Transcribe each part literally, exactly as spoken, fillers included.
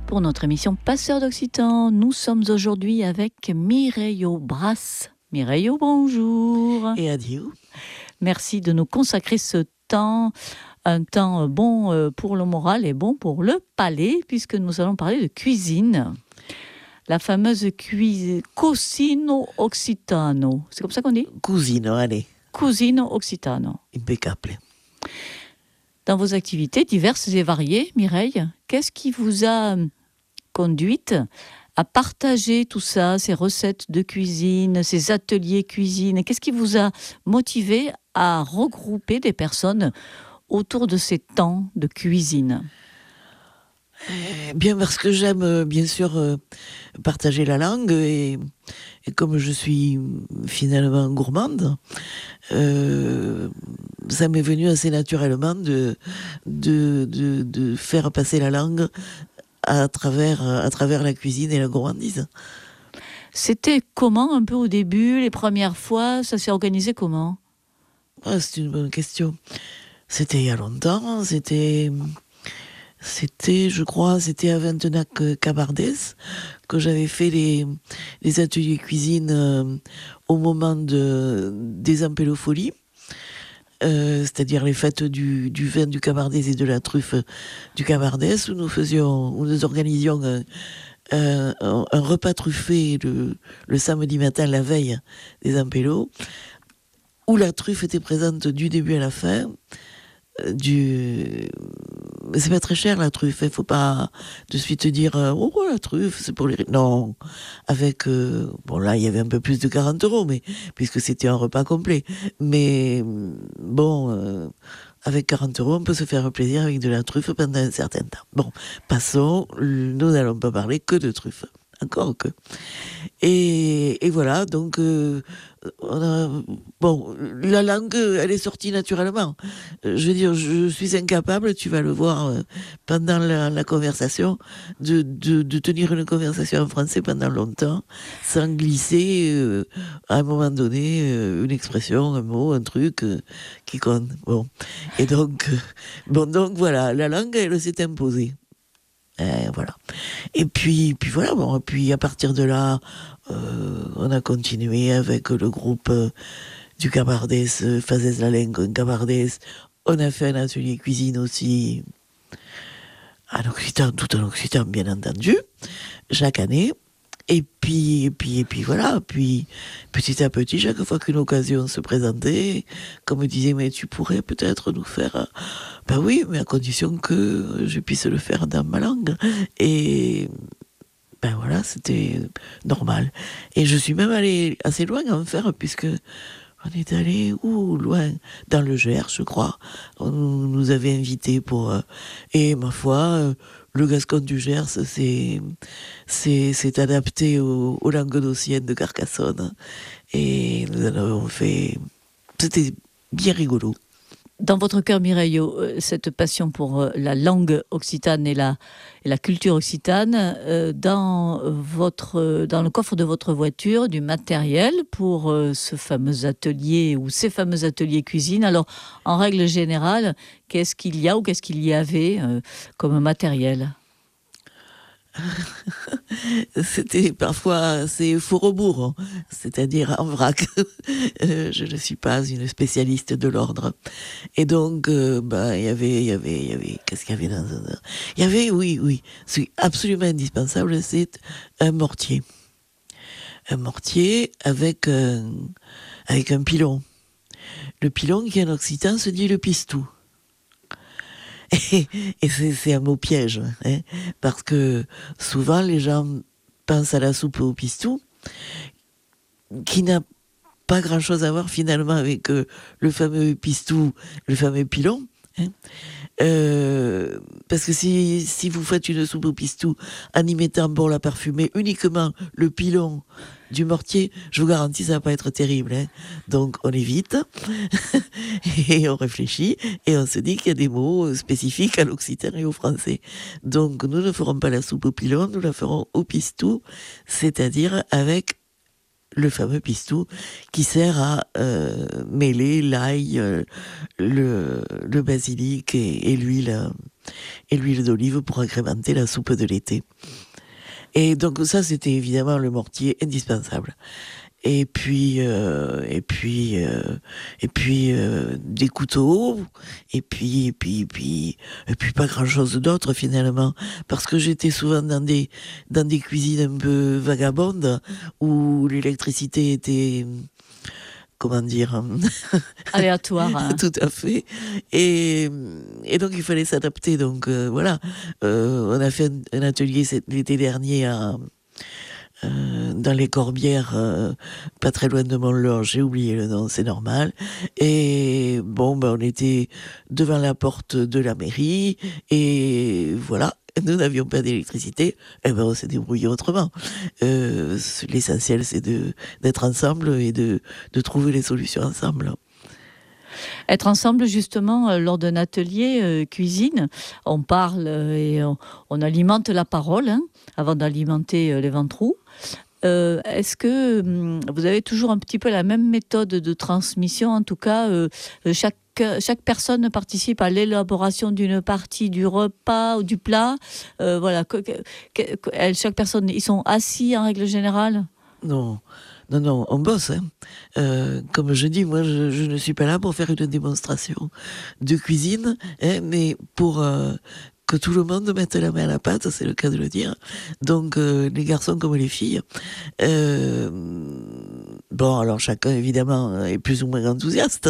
Pour notre émission Passeurs d'Occitan, nous sommes aujourd'hui avec Mireille Aubras. Mireille, bonjour. Et adieu. Merci de nous consacrer ce temps, un temps bon pour le moral et bon pour le palais, puisque nous allons parler de cuisine. La fameuse cuisine Cosino Occitano. C'est comme ça qu'on dit ? Cusino, allez. Cusino Occitano. Impeccable. Dans vos activités diverses et variées, Mireille, qu'est-ce qui vous a conduite à partager tout ça, ces recettes de cuisine, ces ateliers cuisine? Qu'est-ce qui vous a motivé à regrouper des personnes autour de ces temps de cuisine? Eh bien, parce que j'aime, bien sûr, euh, partager la langue et, et comme je suis finalement gourmande, euh, ça m'est venu assez naturellement de, de, de, de faire passer la langue à travers, à travers la cuisine et la gourmandise. C'était comment un peu au début, les premières fois? Ça s'est organisé comment? Ah, c'est une bonne question. C'était il y a longtemps, c'était... C'était, je crois, c'était à Ventenac-Cabardès que j'avais fait les, les ateliers cuisine euh, au moment de, des Ampélofolies, euh, c'est-à-dire les fêtes du, du vin du Cabardès et de la truffe du Cabardès, où nous faisions, où nous organisions un, un, un repas truffé le, le samedi matin, la veille des Ampélos, où la truffe était présente du début à la fin. Du... Mais c'est pas très cher la truffe, il faut pas de suite dire oh la truffe c'est pour les... Non, avec euh... bon là il y avait un peu plus de quarante euros, mais puisque c'était un repas complet, mais bon euh... avec quarante euros on peut se faire plaisir avec de la truffe pendant un certain temps. Bon, passons, nous n'allons pas parler que de truffe, encore que. Et, et voilà, donc euh, on a, bon, la langue, elle est sortie naturellement. Je veux dire, je suis incapable, tu vas le voir euh, pendant la, la conversation, de, de, de tenir une conversation en français pendant longtemps, sans glisser euh, à un moment donné euh, une expression, un mot, un truc euh, qui compte. Bon, et donc, euh, bon, donc voilà, la langue, elle s'est imposée. Et voilà. Et puis, puis voilà. Bon, et puis à partir de là, euh, on a continué avec le groupe euh, du Cabardès, euh, Fazès la Langue, Cabardès. On a fait un atelier cuisine aussi, en Occitan, tout en Occitan, bien entendu, chaque année. Et puis, et puis, et puis voilà. Puis petit à petit, chaque fois qu'une occasion se présentait, comme me disait, mais tu pourrais peut-être nous faire. Ben oui, mais à condition que je puisse le faire dans ma langue. Et ben voilà, c'était normal. Et je suis même allée assez loin à en faire, puisque on est allé où loin, dans le Gers, je crois. On nous avait invités pour. Et ma foi. Le Gascon du Gers, c'est, c'est, c'est adapté aux, aux languedociennes de Carcassonne. Et nous en avons fait... C'était bien rigolo. Dans votre cœur, Mireille, cette passion pour la langue occitane et la, et la culture occitane, dans, votre, dans le coffre de votre voiture, du matériel pour ce fameux atelier ou ces fameux ateliers cuisine. Alors, en règle générale, qu'est-ce qu'il y a ou qu'est-ce qu'il y avait comme matériel ? C'était parfois assez faux rebours, c'est-à-dire en vrac. Je ne suis pas une spécialiste de l'ordre. Et donc, euh, bah, il y avait, il y avait, il y avait, qu'est-ce qu'il y avait dans un... Il y avait, oui, oui, c'est absolument indispensable, c'est un mortier. Un mortier avec un, avec un pilon. Le pilon qui en occitan se dit le pistou. Et, et c'est, c'est un mot piège, hein, parce que souvent les gens pensent à la soupe au pistou, qui n'a pas grand-chose à voir finalement avec euh, le fameux pistou, le fameux pilon. Hein. Euh, parce que si, si vous faites une soupe au pistou en y mettant pour la parfumer uniquement le pilon du mortier, je vous garantis ça va pas être terrible. Hein. Donc on évite et on réfléchit et on se dit qu'il y a des mots spécifiques à l'occitan et au français. Donc nous ne ferons pas la soupe au pilon, nous la ferons au pistou, c'est-à-dire avec le fameux pistou qui sert à euh, mêler l'ail, euh, le, le basilic et, et l'huile et l'huile d'olive pour agrémenter la soupe de l'été. Et donc ça, c'était évidemment le mortier indispensable. Et puis, euh, et puis, euh, et puis euh, des couteaux, et puis, et puis, et puis, et puis pas grand-chose d'autre finalement, parce que j'étais souvent dans des dans des cuisines un peu vagabondes où l'électricité était, comment dire, aléatoire. Hein. Tout à fait. Et, et donc il fallait s'adapter. Donc euh, voilà, euh, on a fait un, un atelier l'été dernier à Euh, dans les Corbières, euh, pas très loin de Montlor, j'ai oublié le nom, c'est normal. Et bon, ben, on était devant la porte de la mairie, et voilà, nous n'avions pas d'électricité, et ben on s'est débrouillé autrement. Euh, l'essentiel, c'est de, d'être ensemble et de, de trouver les solutions ensemble. Être ensemble, justement, euh, lors d'un atelier euh, cuisine, on parle euh, et on, on alimente la parole hein, avant d'alimenter euh, les ventrous. Euh, est-ce que hum, vous avez toujours un petit peu la même méthode de transmission? En tout cas, euh, chaque, chaque personne participe à l'élaboration d'une partie du repas ou du plat. Euh, voilà, que, que, que, chaque personne, ils sont assis en règle générale? Non. Non, non, on bosse. Hein. Euh, comme je dis, moi, je, je ne suis pas là pour faire une démonstration de cuisine, hein, mais pour euh, que tout le monde mette la main à la pâte, c'est le cas de le dire. Donc, euh, les garçons comme les filles. Euh, bon, alors chacun, évidemment, est plus ou moins enthousiaste.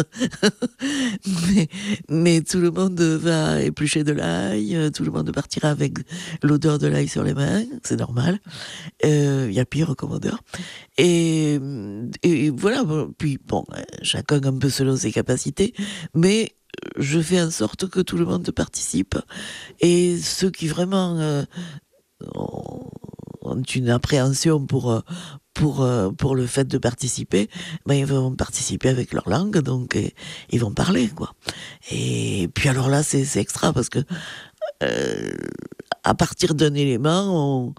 mais, mais tout le monde va éplucher de l'ail, tout le monde partira avec l'odeur de l'ail sur les mains, c'est normal. Il euh, y a pire comme odeur. Et, et voilà, puis bon, chacun un peu selon ses capacités, mais je fais en sorte que tout le monde participe. Et ceux qui vraiment euh, ont une appréhension pour, pour, pour le fait de participer, ben ils vont participer avec leur langue, donc et, ils vont parler, quoi. Et puis alors là, c'est, c'est extra, parce que euh, à partir d'un élément, on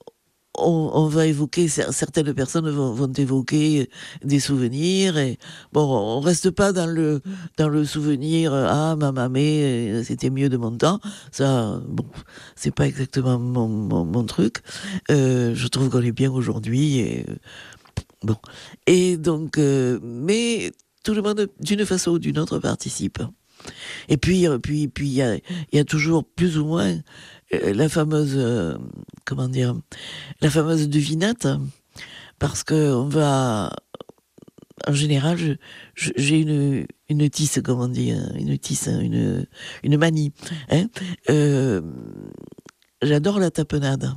On, on va évoquer, certaines personnes vont, vont évoquer des souvenirs, et bon, on reste pas dans le, dans le souvenir, ah, ma mamé, c'était mieux de mon temps, ça, bon, c'est pas exactement mon, mon, mon truc, euh, je trouve qu'on est bien aujourd'hui, et bon, et donc, euh, mais tout le monde, d'une façon ou d'une autre, participe. Et puis, puis, puis, il y a, il y a toujours plus ou moins la fameuse, euh, comment dire, la fameuse devinette, parce que on va, en général, je, je, j'ai une, une tisse, comment dire, une tisse, une, une manie. Hein euh, j'adore la tapenade.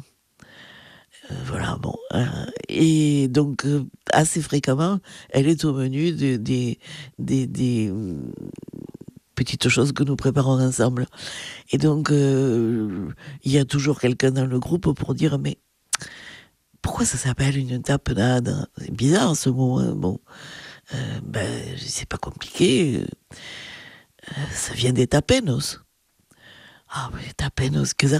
Euh, voilà, bon. Euh, et donc, euh, assez fréquemment, elle est au menu de, des, des, des petites choses que nous préparons ensemble. Et donc, euh, il y a toujours quelqu'un dans le groupe pour dire, mais pourquoi ça s'appelle une tapenade? C'est bizarre ce mot. Hein. Bon, euh, ben, c'est pas compliqué. Euh, ça vient des tapenos. Ah, mais tapenos, que ça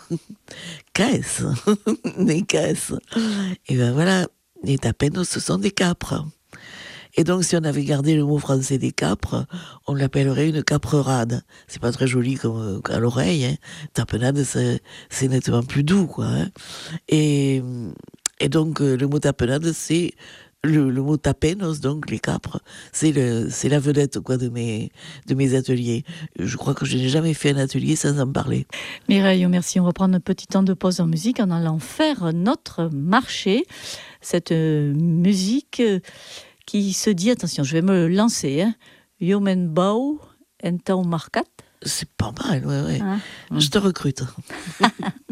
Qu'est-ce? Des caisses. Et ben voilà, les tapenos, ce sont des capres. Et donc, si on avait gardé le mot français des capres, on l'appellerait une caprerade. C'est pas très joli comme à l'oreille. Hein. Tapenade, c'est, c'est nettement plus doux, quoi. Hein. Et, et donc, le mot tapenade, c'est le, le mot tapenos, donc les capres, c'est le, c'est la vedette, quoi, de mes, de mes ateliers. Je crois que je n'ai jamais fait un atelier sans en parler. Mireille, merci. On va prendre un petit temps de pause en musique en allant faire notre marché. Cette euh, musique. Euh, qui se dit, attention, je vais me lancer, hein, Human Bow, Entau Marcat. C'est pas mal, ouais, ouais. Ah. Je te recrute.